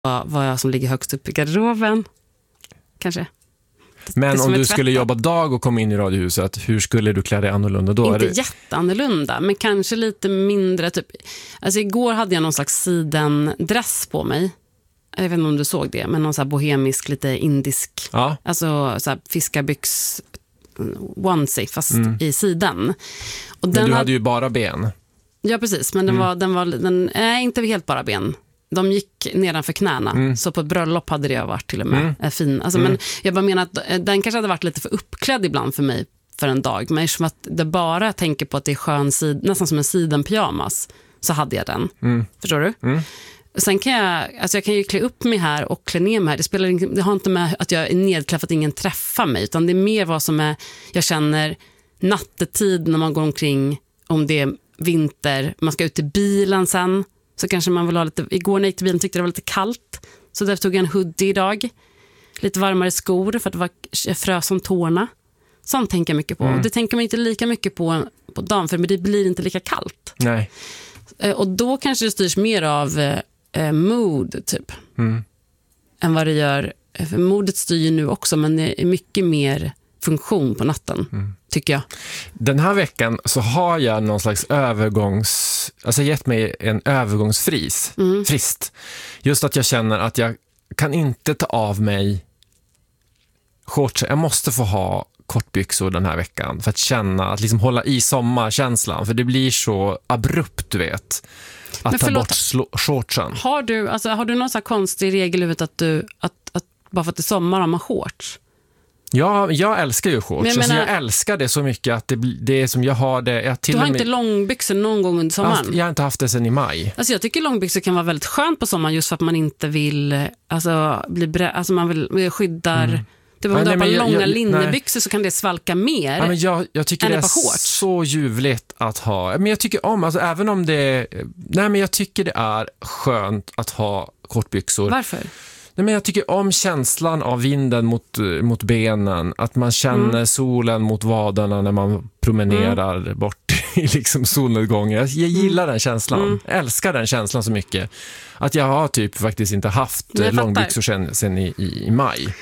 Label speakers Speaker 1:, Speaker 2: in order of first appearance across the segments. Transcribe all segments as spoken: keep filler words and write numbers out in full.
Speaker 1: vad jag som ligger högst upp i garderoben. Kanske.
Speaker 2: Men om du skulle jobba dag och komma in i radiohuset, hur skulle du klä dig annorlunda då?
Speaker 1: Inte
Speaker 2: är det...
Speaker 1: jätteannorlunda, men kanske lite mindre. Typ. Alltså igår hade jag någon slags sidendress på mig. Jag vet inte om du såg det, men någon så här bohemisk, lite indisk.
Speaker 2: Ja.
Speaker 1: Alltså så här fiskarbyx onesie, fast
Speaker 2: mm.
Speaker 1: i siden. Och
Speaker 2: men
Speaker 1: den
Speaker 2: du hade
Speaker 1: hade
Speaker 2: ju bara ben.
Speaker 1: Ja, precis. Men den
Speaker 2: mm.
Speaker 1: var, den var den, nej, inte helt bara ben. De gick nedanför knäna. Mm. Så på ett bröllop hade det varit till och med mm. fin. Alltså, mm. Men jag bara menar att den kanske hade varit lite för uppklädd ibland för mig för en dag. Men eftersom att det bara tänker på att det är skön sid, nästan som en sidenpyjamas, så hade jag den. Mm. Förstår du? Mm. Sen kan jag, alltså jag kan ju klä upp mig här och klä ner mig här. Det, spelar, det har inte med att jag är nedklädd för att ingen träffar mig, utan det är mer vad som är, jag känner nattetid när man går omkring, om det är vinter, man ska ut till bilen sen, så kanske man vill ha lite, igår när jag gick till bilen tyckte det var lite kallt, så därför tog jag en hoodie idag, lite varmare skor för att det var, jag frös om tårna. Sånt tänker jag mycket på. Mm. Och det tänker man inte lika mycket på på dagen, för det blir inte lika kallt.
Speaker 2: Nej.
Speaker 1: Och då kanske det styrs mer av eh, mood typ. Mm. Än vad det gör. För modet styr ju nu också, men det är mycket mer funktion på natten, mm. tycker jag.
Speaker 2: Den här veckan så har jag någon slags övergångs... Alltså gett mig en övergångsfris. Mm. Frist. Just att jag känner att jag kan inte ta av mig shorts. Jag måste få ha kortbyxor den här veckan för att känna, att liksom hålla i sommarkänslan, för det blir så abrupt, du vet, att ta bort sl- shortsen.
Speaker 1: Har du, alltså, har du någon så här konstig regel i huvudet att du, att, att bara för att det är sommar har man shorts?
Speaker 2: Ja, jag älskar ju shorts. Jag,
Speaker 1: menar,
Speaker 2: alltså, jag älskar det så mycket att det, det är som jag har det. Jag till
Speaker 1: du har
Speaker 2: med,
Speaker 1: inte långbyxor någon gång under sommaren?
Speaker 2: Jag har inte haft det sedan i maj.
Speaker 1: Alltså jag tycker långbyxor kan vara väldigt skönt på sommaren, just för att man inte vill, alltså, bli brä- alltså man vill skyddar... Mm. Det var om du har på långa jag, linnebyxor så kan det svalka mer.
Speaker 2: Ja, men jag, jag tycker det är
Speaker 1: shorts.
Speaker 2: Så ljuvligt att ha. Men jag tycker om, alltså även om det, nej men jag tycker det är skönt att ha kortbyxor.
Speaker 1: Varför?
Speaker 2: Nej, men jag tycker om känslan av vinden mot, mot benen, att man känner mm. solen mot vaderna när man promenerar mm. bort i liksom solnedgången. Jag, jag gillar mm. den känslan. Mm. Jag älskar den känslan så mycket att jag har typ faktiskt inte haft långbyxor sen, sen i, i, i maj.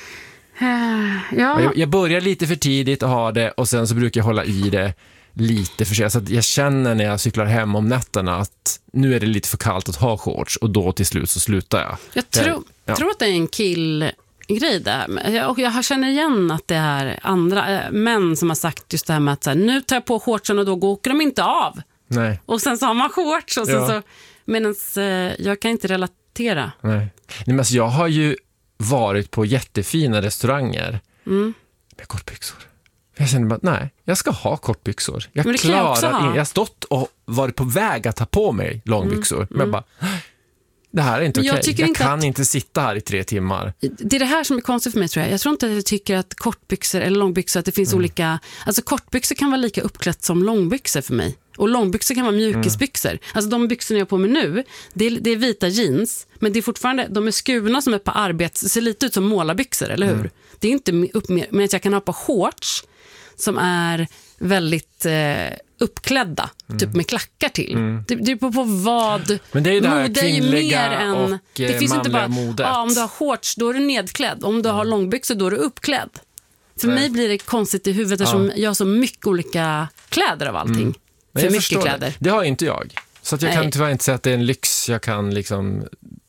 Speaker 1: Ja.
Speaker 2: Jag, jag börjar lite för tidigt att ha det, och sen så brukar jag hålla i det lite för sig. Så att jag känner när jag cyklar hem om nätterna att nu är det lite för kallt att ha shorts, och då till slut så slutar jag.
Speaker 1: Jag tro, ja. tror att det är en killgrej där. Och jag känner igen att det är andra äh, män som har sagt just det här med att så här, nu tar jag på shortsen och då åker de inte av.
Speaker 2: Nej. Och
Speaker 1: sen så har man shorts. Och sen
Speaker 2: ja.
Speaker 1: så, medans, äh, jag kan inte relatera.
Speaker 2: Nej. Nej, men alltså, jag har ju varit på jättefina restauranger mm. med kortbyxor. Jag känner bara, nej, jag ska ha kortbyxor. Jag
Speaker 1: men det kan jag också ha.
Speaker 2: In, jag har stått och varit på väg att ta på mig långbyxor. Mm. Men jag bara, det här är inte okej. Jag, jag inte kan att... inte sitta här i tre timmar.
Speaker 1: Det är det här som är konstigt för mig, tror jag. Jag tror inte att jag tycker att kortbyxor eller långbyxor, att det finns mm. olika... Alltså kortbyxor kan vara lika uppklätt som långbyxor för mig. Och långbyxor kan vara mjukisbyxor. Mm. Alltså de byxorna jag har på mig nu, det är, det är vita jeans, men det är fortfarande, de är skurna som är på arbets... Det ser lite ut som målarbyxor, eller hur? Mm. Det är inte upp med, men jag kan ha på shorts som är väldigt eh, uppklädda, mm. typ med klackar till. Mm. Det, det är på, på vad...
Speaker 2: Men det är ju det här
Speaker 1: mode kvinnliga är ju mer än,
Speaker 2: och
Speaker 1: det finns inte bara,
Speaker 2: modet.
Speaker 1: Ja, om du har shorts, då är du nedklädd. Om du har mm. långbyxor, då är du uppklädd. För Nej. mig blir det konstigt i huvudet, eftersom ja. jag har så mycket olika kläder av allting. Mm. För mycket kläder.
Speaker 2: Det. det har inte jag. Så att jag Nej. kan tyvärr inte säga att det är en lyx jag kan liksom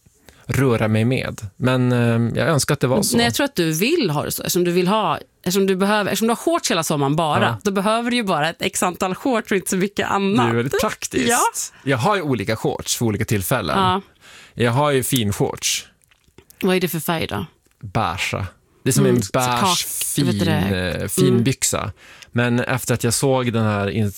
Speaker 2: röra mig med. Men eh, jag önskar att det var så.
Speaker 1: Nej, jag tror att du vill ha det så. Eftersom du vill ha, eftersom du behöver, eftersom du har shorts hela sommaren bara, ja. då behöver du ju bara ett x antal shorts och inte så mycket annat.
Speaker 2: Det är väldigt praktiskt. Ja. Jag har ju olika shorts för olika tillfällen. Ja. Jag har ju fin shorts.
Speaker 1: Vad är det för färg då?
Speaker 2: Beige. Det är som mm, en beige fin, fin mm. byxa. Men efter att jag såg den här in,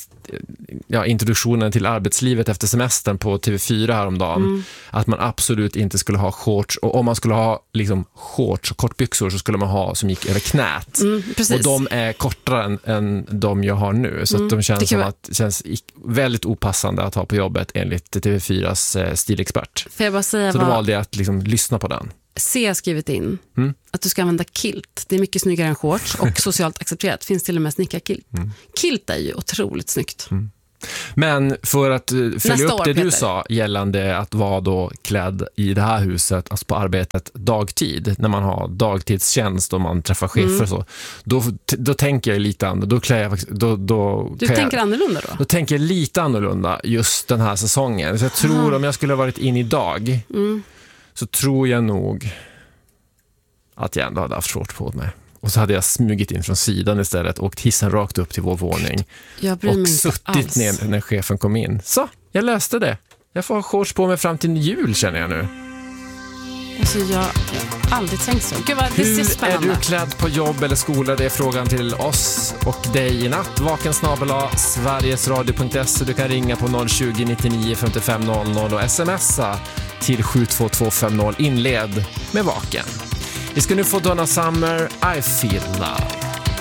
Speaker 2: ja, introduktionen till arbetslivet efter semestern på T V fyra häromdagen, mm. att man absolut inte skulle ha shorts, och om man skulle ha liksom shorts och kortbyxor så skulle man ha som gick över knät. Mm, och de är kortare än, än de jag har nu, så mm. att de känns som att känns väldigt opassande att ha på jobbet enligt T V fyras eh, stilexpert.
Speaker 1: Får jag bara säga
Speaker 2: så
Speaker 1: vad...
Speaker 2: då valde jag att liksom lyssna på den.
Speaker 1: C har skrivit in mm. att du ska använda kilt. Det är mycket snyggare än shorts och socialt accepterat. Finns till och med snickarkilt. Mm. Kilt är ju otroligt snyggt. Mm.
Speaker 2: Men för att uh, följa
Speaker 1: Nästa
Speaker 2: upp
Speaker 1: år,
Speaker 2: det
Speaker 1: Peter.
Speaker 2: du sa gällande att vara då klädd i det här huset, alltså på arbetet dagtid, när man har dagtidstjänst och man träffar chefer mm. och så, då, då tänker jag lite annorlunda. Då klär jag, då, då
Speaker 1: du tänker
Speaker 2: jag,
Speaker 1: annorlunda då?
Speaker 2: Då tänker jag lite annorlunda just den här säsongen. Så jag tror mm. om jag skulle ha varit in idag mm. så tror jag nog att jag ändå hade haft shorts på mig. Och så hade jag smugit in från sidan istället, åkt hissen rakt upp till vår våning och suttit ner när chefen kom in. Så, jag löste det. Jag får ha shorts på mig fram till jul, känner jag nu.
Speaker 1: Alltså jag, jag har aldrig tänkt så. Gud vad, det
Speaker 2: Hur
Speaker 1: ser spännande.
Speaker 2: är du klädd på jobb eller skola? Det är frågan till oss och dig i natt. Vaken snabel-a sverigesradio punkt se. Du kan ringa på noll tjugo, nittionio, femtiofem noll noll och smsa till sju två två fem noll. Inled med Vaken. Vi ska nu få Donna Summer, I Feel Love.